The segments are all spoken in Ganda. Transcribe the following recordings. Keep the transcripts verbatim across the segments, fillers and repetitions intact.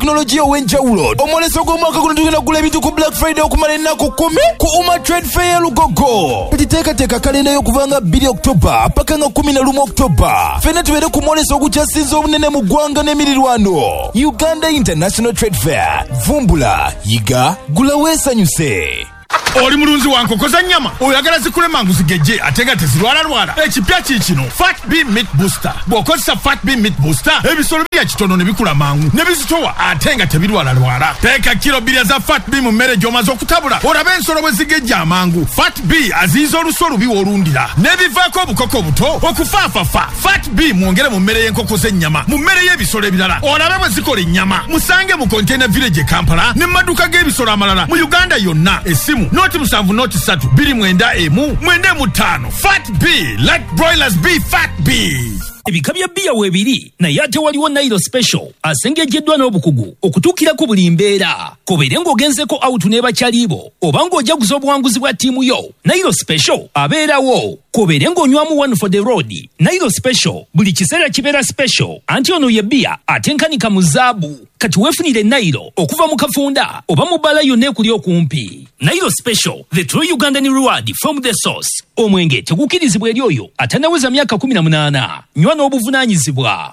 teknolojia ow'enjawulo. Omwoleso gw'omwaka guno tugenda kugula ebintu ku Black Friday okumala ennaku kumi ku Uma Trade Fair Lugogo. Tetiteekateeka kalenda y'okuva nga bbiri Oktoba paka nga kumi na lumu Oktoba. Ffenna tubeere ku mwoleso ogukyasinze obunene mu ggwanga n'emirirwano. Uganda International Trade Fair. Vumbula, yiga, gula weesanyuse. Oli mulunzi wa nkoko za nnyama oyagala zikule mangu zigejje ate nga tezirwala lwala. Ekipya kikino Fat B Meat Booster. Bw'okozesa Fat B Meat Booster ebisolo bya kitono ne bikula mangu ne bizitowa ate nga tebirwala lwala. Teeka kilo bbiri za Fat B mu mmere gy'omaze okutabula olabe ensolo bwe zigejja amangu. Fat B aziyiza olusu olubiwa olundira n'ebivaako obukoko buto okufaafafa. Fat B mwongere mu mmere y'enkoko z'ennyama mu mmere y'ebisolo ebirala olabe bwe zikola ennyama. Musange mu Container Village e Kampala ne maduka g'ebisolo amalala mu Uganda yonna. Esimu noti musanvu noti satu biri mwenda emu mwenda mu tano. Fat B, let broilers be Fat B. Ebika bya bia webiri naye ate waliwo Nairo Special asengejeddwa n'obukugu okutuukira ku buli mbeera. Kobeere ng'ogenzeko out n'ebakyalibo oba ng'ojaguza obuwanguzi bwa ttiimu yo, Nairo Special abeerawo. Kobeere ng'onywamu one for the road, Nairo Special buli kiseera kibeera special. Anti ono ye bia atenkanika mu zaabu. Kati weefunire Nairo okuva mu kafunda oba mu bbala yonna ekuli okumpi. Nairo Special, the true Ugandan reward from the source. Omwenge tegukirizibwa eri oyo atanaweza myaka kumi na munaana. Nywa n'obuvunaanyizibwa.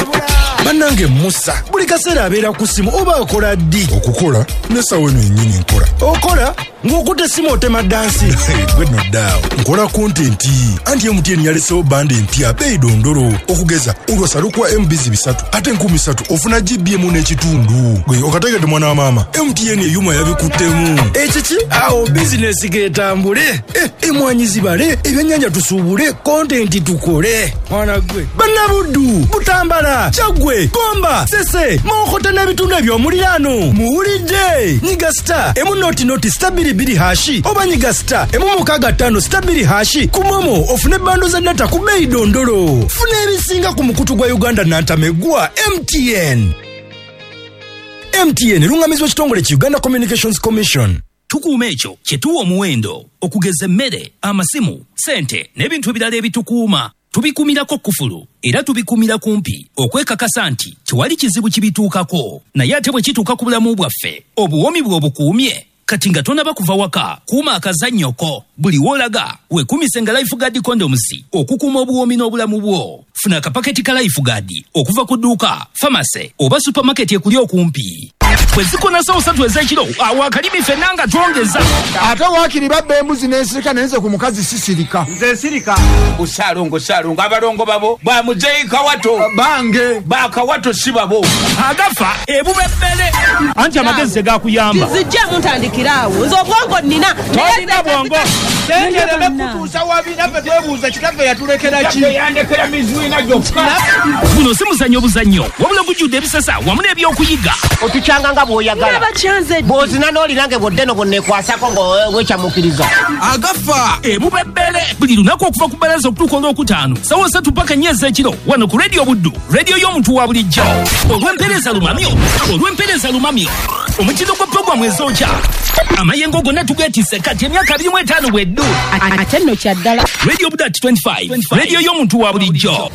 Bannange Musa buli kaseera abeera ku ssimu oba akola ddi? Okukola nesawo eno yennyini nkola. Okola ng'okutte essimu otema dansi. Gwe noddaawo nkola kontenti anti M T N yalesewo bandi empya beeyi dondolo okugeza olwasalukwa M B bisatu ate enkumi ssatu ofuna G B emu n'ekitundu. Gwe okategedde mwana wa maama M T N eyuma yabikuttemu. Ekiki awo bizinesi geetambule. Eh, emwanyi zibale ebyennyanja tusuubule kontenti tukole. Mwana gwe bannabuddu Butambala Chagwe Gomba Sese Mokota n'ebitundu eby'omuliraano muwulidde. Nyiga star emu noti noti stabili biri hashi oba nyiga star emu mukaga ttano stabili hashi ku Momo ofune bando za data ku beeyi dondolo. Funa ebisinga ku mukutu gwa Uganda n'antamegwa M T N. M T N lungamizwa kitongole ki Uganda Communications Commission. Tukuuma ekyo kye tuwa omuwendo okugeza emmere, amasimu, sente n'ebintu ebirala ebitukuuma. Tubikumirako kufulu era tubikumira kumpi okwekakasa nti tewali kizibu kibituukako. Naye ate bwe kituuka ku bulamu bwaffe obuwomi bwe obukuumye kati nga tonaba kuva waka kuuma akazannyoko. Buli wolaga wekumise nga Lifeguard condoms okukuuma obuwomi n'obulamu bwo. Funa akapaketi ka Lifeguard okuva ku dduuka, pharmacy oba supermarket ekuli okumpi. Bwe zikona sawo satu ez'ekiro awo akalimi ffenna nga twongeza. Ate waakiri babba embuzi n'ensirika naye nze ku mukazi sisirika. Nze nsirika busaalongo saalongo abalongo babo bwa muzeeyi Kawato bange ba Kawato si babo agafa ebubebbele anti amagezi tegakuyamba. Zijja muntandikiraawo nze obwongo nnina tolina bwongo tengereme kutuusa wabina ffe twebuuza kitaffe yatulekera ki yandekera mizuina gyokka. Guno si muzannyo buzannyo wabula gujjudde ebisasa wamu n'ebyokuyiga. Otukyanga nga bw'oyagala bw'ozina n'olirange bwoddeno bwonneekwasako ng'wekyamukiriza. Agafa ebubebbele buli lunaku okuva ku bbalaza okutuuka olwokutaano sawa satu paka nnya ez'ekiro wano ku Radio Buddu, radio y'omuntu wa bulijjo. Olw'empeereza lumamyo olw'empeereza lumamyo omutindo gwa puroguramu ezookya amayengo gonna tugeetisse kati emyaka abiri mu etaano bweddu. Ate nno kyaddala Radio Buddu twenty-five, radio y'omuntu wa bulijjo.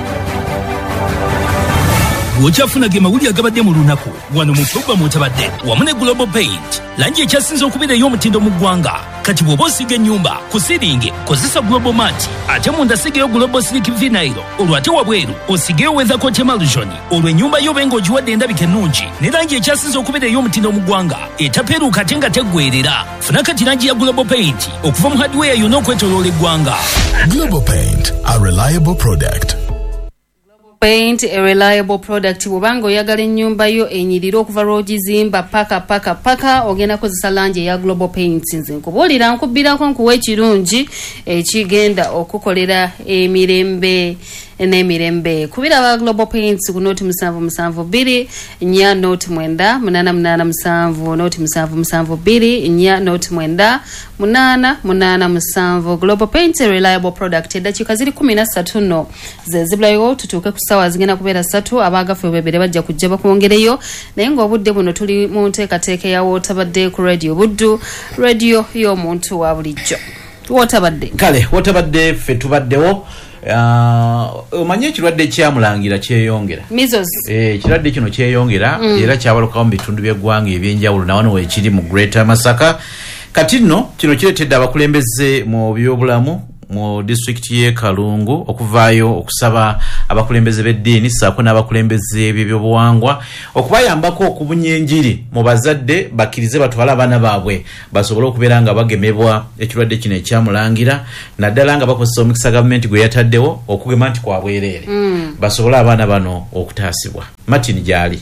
Bw'okyafuna ge mawulire agabadde mu lunaku wano mu puroguramu otabadde wamu ne Global Paint, langi ekyasinze okubeera ey'omutindo mu ggwanga. Kati bw'oba osiga ennyumba ku siringi kozesa Global Mat, ate munda sigeyo Global Slick Vinyl, olwo ate wabweru osigeyo Weather Coat Emulsion. Olwo ennyumba yo benga ogiwadde endabika ennungi ne langi ekyasinze okubeera ey'omutindo mu ggwanga etapeeruuka ate nga teggweerera. Funa kati langi ya Global Paint okuva mu hardware yonna okwetooloola eggwanga. Global Paint, a reliable product. Paint, a reliable product. Bw'obanga oyagala ennyumba yo enyirira okuva lw'ogizimba paka paka paka ogenda kozesa langi ya Global Paint. Nze nkubuulira nkubbirako nkuwa ekirungi ekigenda okukolera emirembe n'emirembe. Kubira ba Global Paints ku noti musanvu musanvu bbiri nnya noti mwenda munaana munaana musanvu noti musanvu musanvu bbiri nnya noti mwenda munaana munaana musanvu. Global Paints, a reliable product. Eddakiika ziri kumi na ssatu nno ze zibulayo tutuuke ku ssaawa zigenda kubeera ssatu. Abaagafe bebere bajja kujja bakwongereyo naye ng'obudde buno tuli mu nteekateeka ya wootabadde ku Radio Buddu, radio y'omuntu wa bulijjo. Wootabadde kale wootabadde ffe tubaddewo uh, omanye ekirwadde kyamulangira kyeyongera measles eh ekirwadde kino kyeyongera mm. era kyabalukawo mu bitundu by'eggwanga ebyenjawulo nawano wekiri mu Greater Masaka kati nno kino kireetedde abakulembeze mu byobulamu mu district ye Kalungu okuvaayo okusaba abakulembeze b'eddiini saako n'abakulembeze b'ebyobuwangwa okubayambako okubunya enjiri mu bazadde bakkirize batwala abaana baabwe basobole okubeera nga bagemebwa ekirwadde kino ekyamulangira naddala nga bakozesa omukisa gavumenti gwe yataddewo okugema nti kwa bwereere mm. basobole abaana bano okutaasibwa. Martin gyali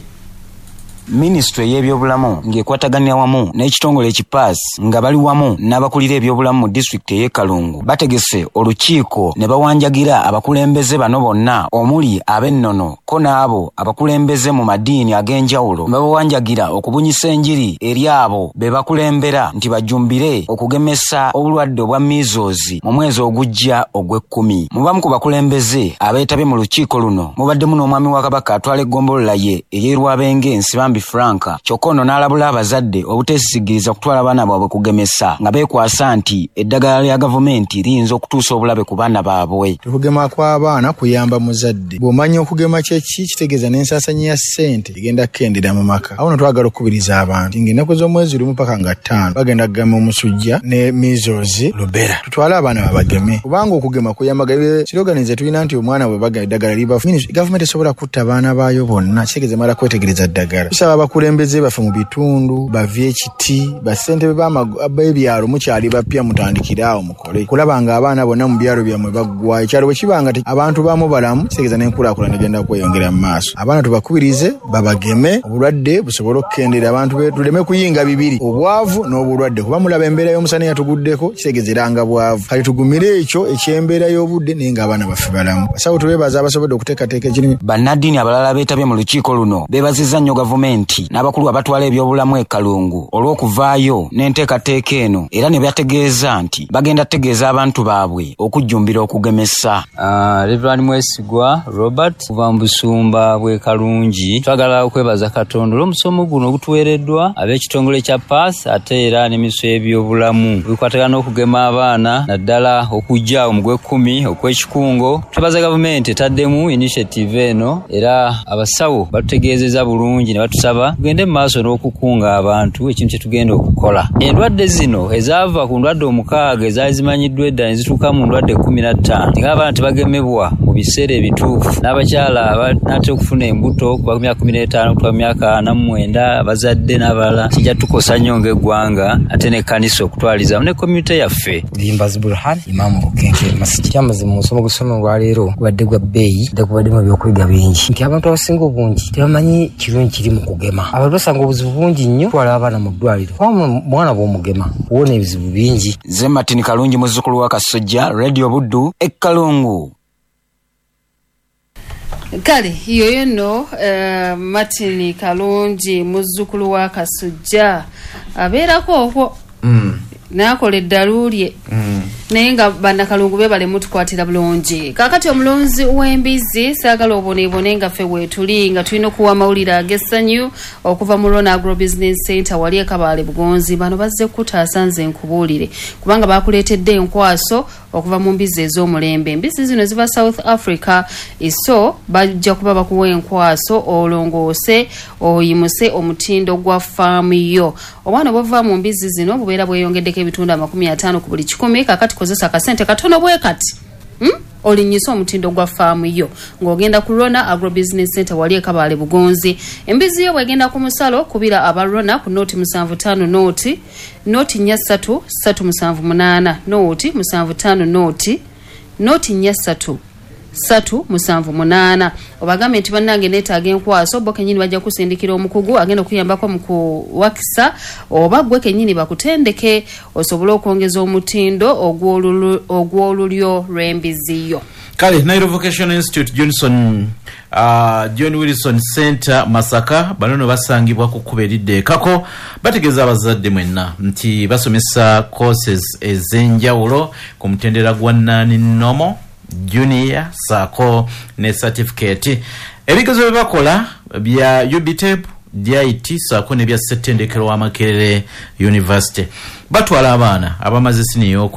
Ministry y'ebyobulamu ng'ekwataganya wamu n'ekitongole ekipaas nga bali wamu n'abakulira ebyobulamu mu district y'e Kalungu bategese olukiiko ne bawanjagira abakulembeze bano bonna omuli ab'ennono ko n'abo abakulembeze mu madiini ag'enjawulo babawanjagira okubunyisa enjiri eri abo be bakulembera nti bajumbire okugemesa obulwadde obwa measles mu mwezi ogujja ogw'ekkumi. Mubamu ku bakulembeze abeetabye mu lukiiko luno mubaddemu n'omwami wa Kabaka atwala eggombolola ye ey'Erwabenge Nsibambi Franka Chokono n'alabula abazadde obuteesigiriza okutwala abaana baabwe kugemesa nga beekwasa nti eddagala lya gavumenti liyinza okutuusa obulabe ku baana baabwe. Okugema kw'abaana kuyamba muzadde bw'omanya okugema kyeki kitegeeza n'ensaasanya ya ssente egenda kukendera mu maka. Awo twagala okukubiriza abantu ng'ennaku z'omwezi lumu paka nga ttaano bagenda kugema omusujja ne measles rubella tutwale abaana babageme kubanga okugema kuyamba kiroganize tulina nti omwana bwe baga eddagala liba gavumenti esobola kutta abaana baayo bonna kitegeeza mala kwetegereza ddagala. Abakulembeze bafe mu bitundu bavye ekiti basente b'ebyalo mukyali bapya mutandikiraawo mukole kulaba nga abaana bonna mu byalo byamwe baggwa ekyalo bwe kibanga ti abantu baamu balamu kitegeeza n'enkulaakulana egenda kweyongera mu maaso. Abaana tubakubirize babageme obulwadde busobole okukendera abantu be tuleme kuyinga bibiri obwavu n'obulwadde kuba mulaba embeera y'omusana yatuguddeko kitegeeza eranga bwavu kale tugumire ekyo ekyembeera y'obudde naye nga abaana baffe balamu. Basawo tubeebaza abasobodde okuteekateeka ekirimu. Bannaddiini abalala beetabye mu lukiiko luno beebazizza nnyo gavumenti n'abakulu abatwala ebyobulamu e Kalungu olw'okuvaayo n'enteekateeka eno era ne bategeeza nti bagenda tegeeza abantu baabwe okujjumbira okugemesa. Uh, Reverend Mwesigwa Robert kuva mu busumba bw'e Kalungi twagala okwebaza Katonda olw'omusomo guno ogutuweereddwa ab'ekitongole kya paas ate era n'emiso y'ebyobulamu bikwatagana n'okugema abaana naddala okujja mu gw'ekkumi okw'ekikungo. Twebaza gavumenti etaddemu initiative eno era abasawo batutegeezeza bulungi ne batusaba tugende mu maaso n'okukunga abantu ekintu kye tugenda okukola. Endwadde zino ezaava ku ndwadde omukaaga ezaali zimanyiddwa edda ne zituuka mu ndwadde kkumi na ttaano nga abaana tebagemebwa mu biseera ebituufu n'abakyala banatera okufuna embuto kuva ku myaka kumi n'etaano okutuuka ku myaka ana mu mwenda abazadde n'abalala kijja tukosa nnyo ng'eggwanga ate n'ekkanisa okutwalizamu ne community yaffe. Limbazi Burhan Imam Rukenke Masjid kyamazima mu musomo gusoma gwaleero gubadde gwa bbeeyi gubadde mu byokuyiga bingi nti abantu abasinga obungi tebamanyi kirungi kiri mu kugema. Abantu basanga obuzibu bungi nnyo twala abaana mu ddwaliro mwana bw'omugema wona ebizibu bingi. Ze Martin Kalungi muzzukulu wa Kasujja Radio Buddu e Kalungu. Kale yoyo no uh, Martin Kalungi muzzukulu wa Kasujja abeerako okwo mm. nakola eddaluulye mm. naye nga bannakalungu be bale mutukwatira bulungi. Kakati omulonzi w'embizi saagala oboneebone nga ffe weetuli nga tulina okuwa amawulire ag'essanyu okuva mu Rona Agro Business Center wali e Kabaale Bugonzi. Bano bazze kutaasa nze nkubuulire kubanga baakuleetedde enkwaso okuva mu mbizi ez'omulembe. Embizi zino ziva South Africa iso bajja kuba bakuwa enkwaso olongoose oyimuse omutindo gwa faamu yo. Obwana bwava mu mbizi zino bubeera bweyongeddeko ebitundu amakumi ataano ku buli kikumi. Kakati kozesa akasente katono bwe kati hmm? Olinyisa omutindo gwa faamu yo ng'ogenda ku Rona Agro Business Center wali e Kabaale Bugonzi. Embizi yo bwegenda ku musalo kubira aba Rona ku nooti musanvu ttaano nooti nooti nnya ssatu ssatu musanvu munaana nooti musanvu ttaano nooti nooti nnya ssatu ssatu musanvu munaana. Obagambe nti bannange neetaaga enkwaso bo kennyini bajja kusindikira omukugu agenda okuyambako mu kuwakisa oba gwe kennyini bakutendeke osobole okwongeza omutindo ogw'olulyo lw'embizi yo. Kale Nairobi Vocational Institute Johnson uh, John Wilson Center Masaka banono basangibwa ku kkuba eridde kako bategeeza abazadde mwenna nti basomesa courses ez'enjawulo ku mutendera gwa nnaani nomo junior saako ne certificate. Ebigezo bye bakola bya U B T E P D I T saako ne bya Ssettendekero wa Makerere University. Batwala abaana abamaze sini y'okuna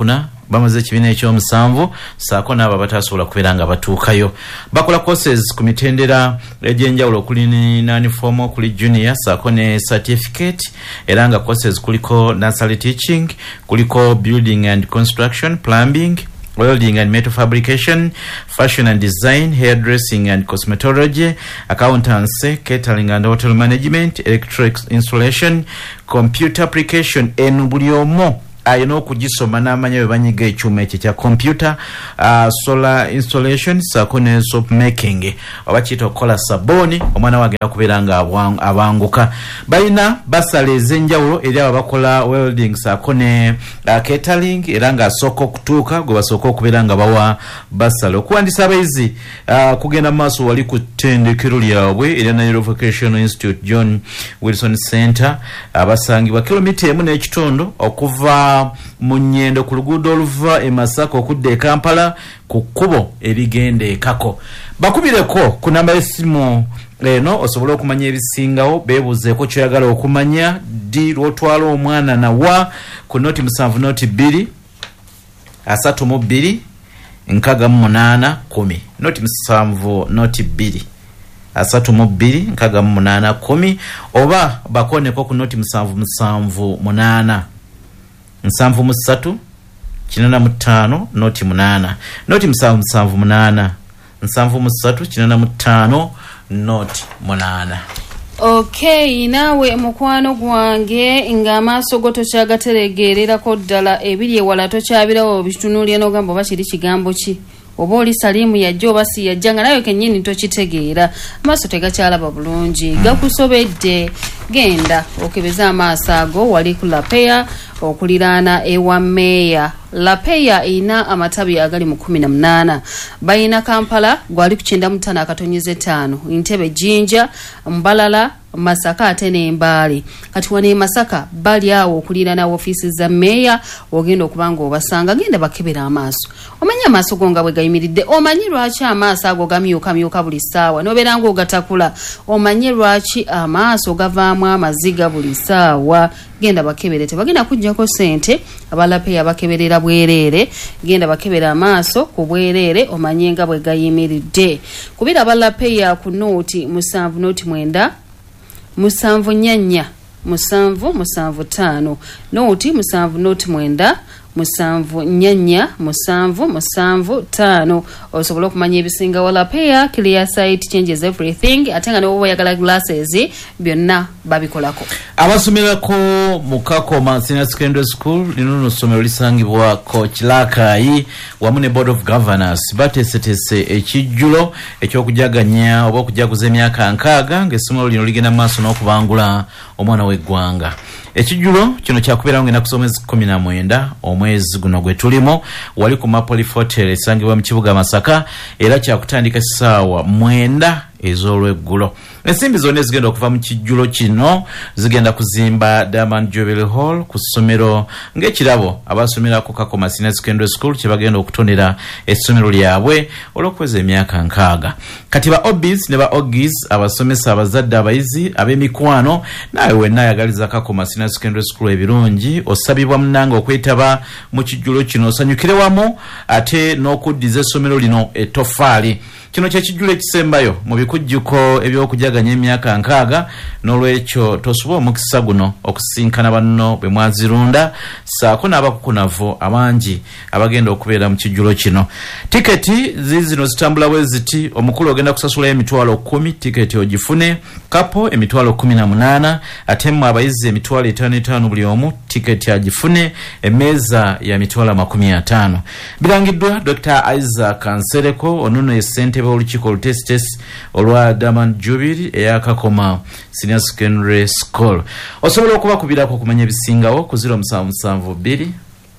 bamaze ekibiina ekyomusanvu saako n'abo abatasobola kubeera nga batuukayo. Bakola courses ku mitendera egy'enjawulo okuli non-formal, kuli junior saako ne certificate, era nga courses kuliko nursery teaching, kuliko building and construction, plumbing, welding and metal fabrication, fashion and design, hairdressing and cosmetology, accountancy, catering and hotel management, electric installation, computer application, en buli omo ayina okugisoma n'amanya bwe banyiga ekyuma ekyo kya computer, uh, solar installation saako ne soap making oba kiyita okukola saboni. Omwana wagenda kubeera nga abanguka. Balina basala ez'enjawulo eri abo bakola welding saako ne uh, catering, era nga asooka okutuuka gwe basooka okubeera nga bawa basala. Okuwandiisa abayizi uh, kugenda maaso wali ku ttendekero lyabwe erya Nairobi Vocational Institute John Wilson Center, abasangibwa uh, kilomita emu n'ekitundu okuva mu Nnyendo ku luguudo oluva e Masaka okudda e Kampala ku kkubo ebigenda e Kako. Bakubireko ku namba y'essimu eno osobola okumanya ebisingawo, beebuuzeeko kyoyagala okumanya, ddi lw'otwala omwana nawa ku noti musanvu noti bbiri asatu mu bbiri nkaaga mu munaana kumi. Noti musanvu noti bbiri asatu mu bbiri nkaaga mu munaana kumi, oba bakoneko ku noti musanvu musanvu munaana nsanvu mu ssatu kinana mu ttaano noti munaana. Noti musanvu musanvu munaana nsanvu mu ssatu kinana mu ttaano noti munaana. Okay, nawe mukwano gwange ng'amaaso go tokyagatereegererako ddala ebiri ewala tokyabirawo bitunuulira n'ogamba oba kiri kigambo ki, oba oli Salimu yajja oba si yajja nga nawe kennyini tokitegeera, amaaso tegakyalaba bulungi, gakusobedde. Genda okebeza amaaso ago wali ku Lapeya okuliraana ewa Meya. Lapeya ina amatabi agali mu kumi na munaana. Bayina Kampala gwali ku kyenda mu ttaano akatonyeze ttaano, Ntebe Jinja, Mbalala, Masaka ate n'Embaale. Kati wane Masaka bali awo okuliraana ofiisi za Meya, ogenda okubanga obasanga, genda bakebera amaaso. Omanya amaaso go nga bwe gayimiridde, omanyi lwaki amaaso ago gamyuka myuka buli ssaawa n'obeera ng'ogatakula, omanyi lwaki amaaso gavaamu amaziga buli ssaawa. Genda bakebere, tebagenda kujjako ssente, abalapeya bakeberera bwereere, genda bakebera amaaso ku bwereere omanye nga bwe gayimiridde. Kubira abalapeya ku nooti musanvu nooti mwenda musanvu nnyanya musanvu musanvu ttaano, nooti musanvu nooti mwenda musanvu nnyanya musanvu musanvu ttaano. Osobola okumanya ebisinga wala peya, clear sight changes everything, ate nga n'oba oyagala glasses byonna babikolako. Abasomerako mu Kakoma Senior Secondary School lino no somero lisangibwa Coach Lakai wamu ne Board of Governors bateeseteese ekijjulo eky'okujaganya oba okujaguza emyaka nkaaga ng'essomero lino ligenda maaso n'okubangula omwana w'eggwanga. Ekijjulo kino kyakubeera ngenda kusoma omwezi kumi na mwenda omwezi guno gwe tulimo, wali ku Mapoli Hotel esangibwa mu kibuga Masaka, era kyakutandika essaawa mwenda ez'olweggulo. Ensimbi zonna zigenda okuva mu kijjulo kino zigenda kuzimba Diamond Jubilee Hall ku ssomero ng'ekirabo abasomera ku Kakoma Senior Secondary School kye bagenda okutonera essomero lyabwe olw'okuweza emyaka nkaaga. Kati ba Obis ne ba Ogis abasomesa abazadde abayizi ab'emikwano, naawe wenna ayagaliza Kakoma Senior Secondary School ebirungi, osabibwa munnanga okwetaba mu kijjulo kino osanyukire wamu ate n'okuddiza essomero lino ettofaali. Kino kye kijjulo ekisembayo mu bikujjuko eby'okujaganya emyaka nkaaga, n'olwekyo tosobola omukisa guno okusinkana banno bwe mwazirunda saako n'abakukunavu abangi abagenda okubeera mu kijjulo kino. Tiketi zizino zitambula bwe ziti: omukulu ogenda kusasulayo emitwalo kumi tiketi ogifune, kapo emitwalo kumi na munaana, ate mu abayizi emitwalo etaano etaano buli omu tiketi agifune, emmeeza ya mitwalo amakumi ataano. Birangiddwa Doctor Isaac Nsereko onuno essente olukiiko olutesitesi olwa Diamond Jubilee eya Kakoma Senior Secondary School. Osobola okubakubirako okumanya ebisingawo ku ziro musanvu musanvu bbiri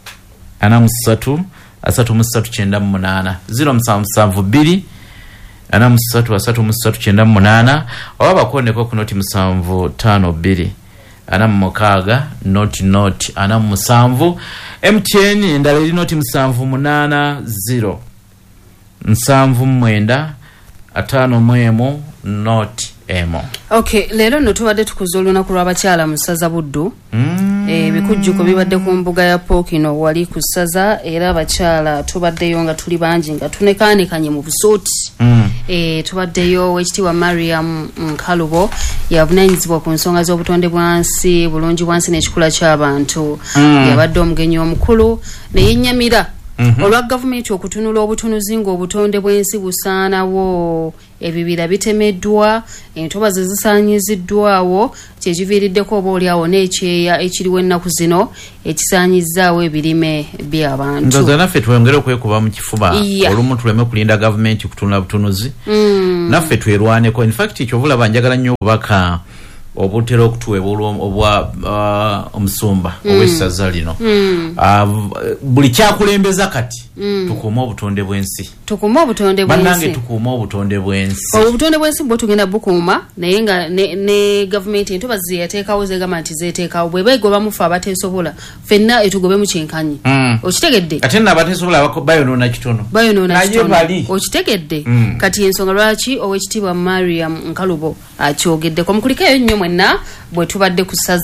ana musatu asatu musatu kyenda mu munaana, ziro musanvu musanvu bbiri ana musatu asatu musatu kyenda mu munaana, oba bakondeko ku noti musanvu ttaano bbiri ana mu mukaaga noti noti ana mu musanvu. M T N endala eri noti musanvu munaana ziro nsanvu mwenda ataano mwemu noti emo. Okay, leero no tubadde tukuza olunaku lw'abakyala mu ssaza Buddu. Mm. E, bikujjuko bibadde ku mbuga ya Pookino wali ku ssaza era abakyala tubaddeyo nga tuli bangi nga tunekaanikanye mu busooti. Mm. E, tubaddeyo Oweekitiibwa Mariam Nkalubo yavunaanyizibwa ku nsonga z'obutonde bwansi bulungi bwansi n'ekikula ky'abantu. Mm. Yabadde omugenyi omukulu ne yennyamira Mm-hmm. olwa gavumenti okutunula obutunuzi ng'obutonde bw'ensi busaanawo ebibira bitemeddwa entobazi zisaanyiziddwawo kyekiviiriddeko oba oliawo n'ekyeya ekiriwo ennaku zino ekisaanyizzaawo ebirime by'abantu. Ndoza naffe twongere okwekuba mu kifuba yeah. olumu tuleme kulinda gavumenti kutunula butunuzi mm. naffe twerwaneko. In fact kyovulaba njagala nnyo obubaka obutera okutuweebwa obwa uh, omusumba mm. ow'essaza lino mm. uh, buli kyakulembeza kati mm. tukuuma obutonde bw'ensi tukuuma obutonde bw'ensi bannange tukuuma obutonde bw'ensi obutonde bw'ensi bwo tugenda bukuuma naye nga ne, ne gavumenti entobazi yateekawo zegamba nti zeeteekawo bwe beegoba mufe abateesobola ffenna etugobe mu kyenkanyi mm. okitegedde ate nno abateesobola bayonoona kitono bayonoona kitono okitegedde mm. kati ensonga lwaki Oweekitiibwa Mariam Nkalubo akyogeddeko mukulikeeyo nnyo mwenna bwe tubadde ku ssaza